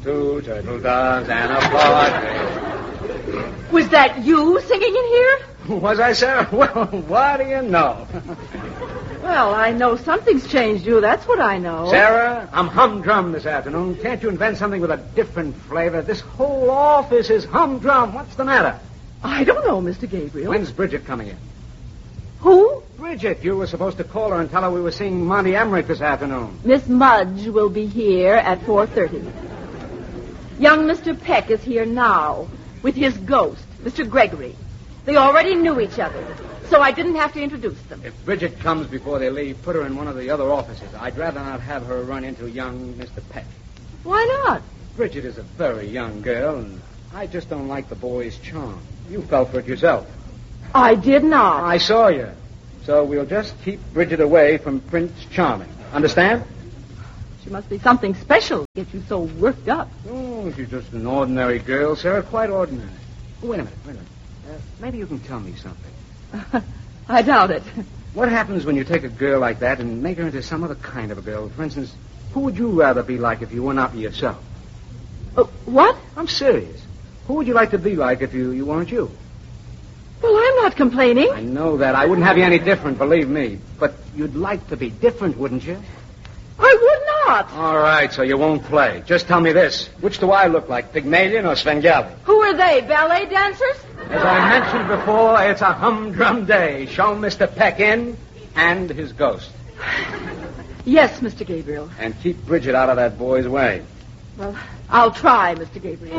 two turtle doves and a partridge. Was that you singing in here? Was I, Sarah? Well, what do you know? Well, I know something's changed you. That's what I know. Sarah, I'm humdrum this afternoon. Can't you invent something with a different flavor? This whole office is humdrum. What's the matter? I don't know, Mr. Gabriel. When's Bridget coming in? Who? Bridget. You were supposed to call her and tell her we were seeing Monty Emmerich this afternoon. Miss Mudge will be here at 4:30. Young Mr. Peck is here now with his ghost, Mr. Gregory. They already knew each other, so I didn't have to introduce them. If Bridget comes before they leave, put her in one of the other offices. I'd rather not have her run into young Mr. Peck. Why not? Bridget is a very young girl, and I just don't like the boy's charm. You fell for it yourself. I did not. I saw you. So we'll just keep Bridget away from Prince Charming. Understand? She must be something special to get you so worked up. Oh, she's just an ordinary girl, Sarah. Quite ordinary. Wait a minute. Maybe you can tell me something. I doubt it. What happens when you take a girl like that and make her into some other kind of a girl? For instance, who would you rather be like if you were not yourself? What? I'm serious. Who would you like to be like if you weren't you? Well, I'm not complaining. I know that. I wouldn't have you any different, believe me. But you'd like to be different, wouldn't you? I would not. All right, so you won't play. Just tell me this. Which do I look like, Pygmalion or Svengali? Who are they, ballet dancers? As I mentioned before, it's a humdrum day. Show Mr. Peck in and his ghost. Yes, Mr. Gabriel. And keep Bridget out of that boy's way. Well, I'll try, Mr. Gabriel.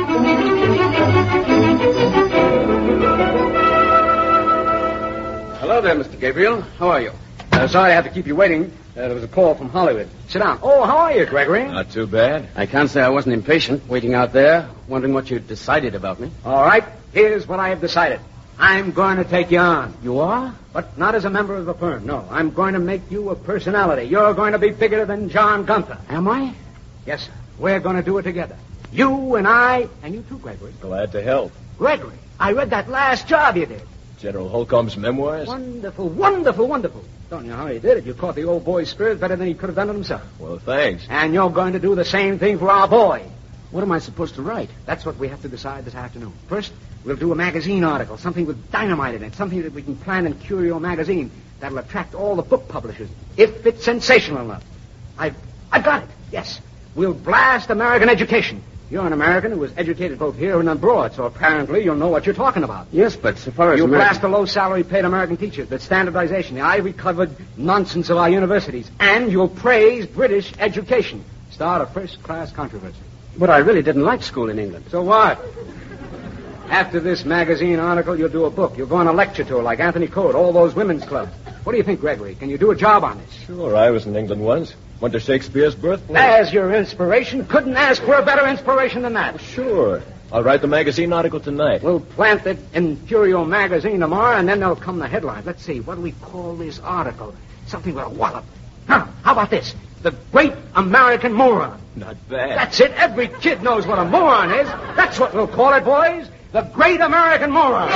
Hello there, Mr. Gabriel. How are you? Sorry I had to keep you waiting. There was a call from Hollywood. Sit down. Oh, how are you, Gregory? Not too bad. I can't say I wasn't impatient, waiting out there, wondering what you'd decided about me. All right, here's what I have decided. I'm going to take you on. You are? But not as a member of the firm, no. I'm going to make you a personality. You're going to be bigger than John Gunther. Am I? Yes, sir. We're going to do it together. You and I, and you too, Gregory. Glad to help. Gregory, I read that last job you did. General Holcomb's memoirs? Wonderful, wonderful, wonderful. Don't know how he did it. You caught the old boy's spirit better than he could have done it himself. Well, thanks. And you're going to do the same thing for our boy. What am I supposed to write? That's what we have to decide this afternoon. First, we'll do a magazine article, something with dynamite in it, something that we can plan in Curio magazine that'll attract all the book publishers, if it's sensational enough. I've got it, yes. We'll blast American education. You're an American who was educated both here and abroad, so apparently you'll know what you're talking about. Yes, but so far as You'll American... blast the low-salary paid American teachers, the standardization, the ivy-covered nonsense of our universities, and you'll praise British education. Start a first-class controversy. But I really didn't like school in England. So what? After this magazine article, you'll do a book. You'll go on a lecture tour like Anthony Coe, all those women's clubs. What do you think, Gregory? Can you do a job on this? Sure, I was in England once. Went to Shakespeare's birthplace. As your inspiration, couldn't ask for a better inspiration than that. Sure. I'll write the magazine article tonight. We'll plant it in Curio magazine tomorrow, and then there'll come the headlines. Let's see, what do we call this article? Something with a wallop. Huh, how about this? The Great American Moron. Not bad. That's it. Every kid knows what a moron is. That's what we'll call it, boys. The Great American Moron.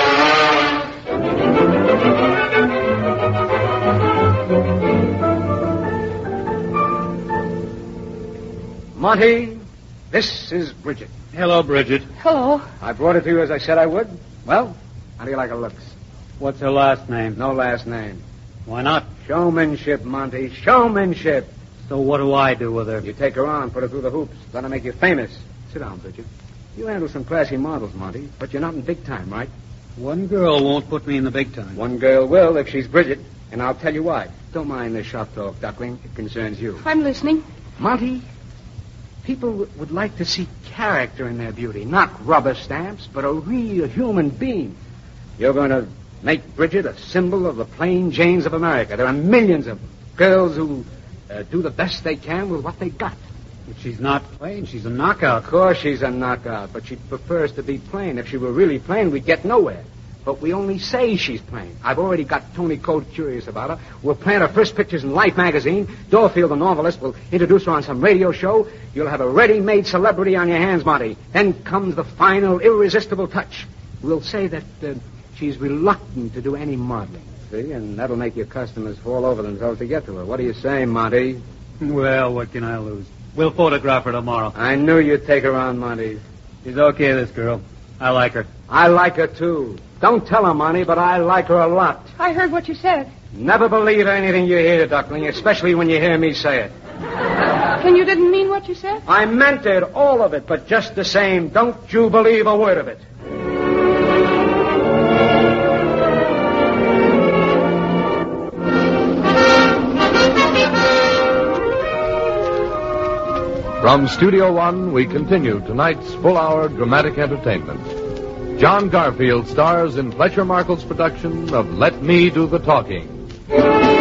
Monty, this is Bridget. Hello, Bridget. Hello. I brought it to you as I said I would. Well, how do you like her looks? What's her last name? No last name. Why not? Showmanship, Monty. Showmanship. So what do I do with her? You take her on, put her through the hoops. Gonna make you famous. Sit down, Bridget. You handle some classy models, Monty, but you're not in big time, right? One girl won't put me in the big time. One girl will if she's Bridget, and I'll tell you why. Don't mind the shop talk, Duckling. It concerns you. I'm listening. Monty, people would like to see character in their beauty, not rubber stamps, but a real human being. You're going to make Bridget a symbol of the plain Janes of America. There are millions of girls who do the best they can with what they got. But she's not plain. She's a knockout. Of course she's a knockout, but she prefers to be plain. If she were really plain, we'd get nowhere. But we only say she's plain. I've already got Tony Code curious about her. We'll plant her first pictures in Life magazine. Dorfield, the novelist, will introduce her on some radio show. You'll have a ready-made celebrity on your hands, Monty. Then comes the final, irresistible touch. We'll say that she's reluctant to do any modeling. See, and that'll make your customers fall over themselves to get to her. What do you say, Monty? Well, what can I lose? We'll photograph her tomorrow. I knew you'd take her on, Monty. She's okay, this girl. I like her. I like her, too. Don't tell her, Monty, but I like her a lot. I heard what you said. Never believe anything you hear, Duckling, especially when you hear me say it. Then you didn't mean what you said? I meant it, all of it, but just the same, don't you believe a word of it. From Studio One, we continue tonight's full-hour dramatic entertainment. John Garfield stars in Fletcher Markle's production of Let Me Do the Talking.